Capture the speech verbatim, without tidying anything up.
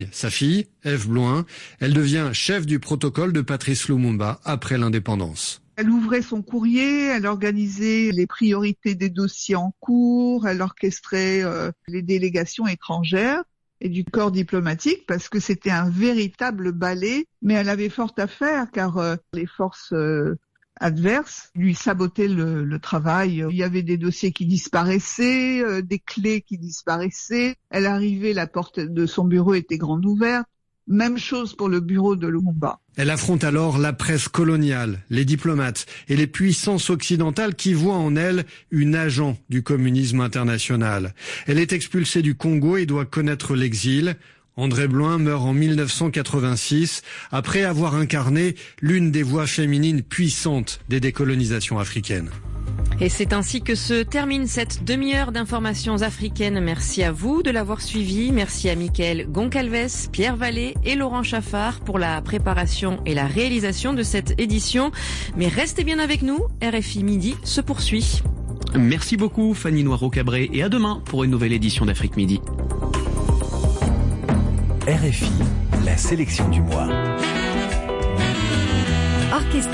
sa fille, Ève Bloin. Elle devient chef du protocole de Patrice Lumumba après l'indépendance. Elle ouvrait son courrier, elle organisait les priorités des dossiers en cours, elle orchestrait euh, les délégations étrangères et du corps diplomatique parce que c'était un véritable ballet. Mais elle avait fort à faire car euh, les forces euh, adverses lui sabotaient le, le travail. Il y avait des dossiers qui disparaissaient, euh, des clés qui disparaissaient. Elle arrivait, la porte de son bureau était grande ouverte. Même chose pour le bureau de Lumumba. Elle affronte alors la presse coloniale, les diplomates et les puissances occidentales qui voient en elle une agent du communisme international. Elle est expulsée du Congo et doit connaître l'exil. Andrée Bloin meurt en mille neuf cent quatre-vingt-six après avoir incarné l'une des voix féminines puissantes des décolonisations africaines. Et c'est ainsi que se termine cette demi-heure d'informations africaines. Merci à vous de l'avoir suivi. Merci à Mickaël Goncalves, Pierre Vallée et Laurent Chaffard pour la préparation et la réalisation de cette édition. Mais restez bien avec nous, R F I Midi se poursuit. Merci beaucoup Fanny Noirot-Cabré et à demain pour une nouvelle édition d'Afrique Midi. R F I, la sélection du mois. Orchestre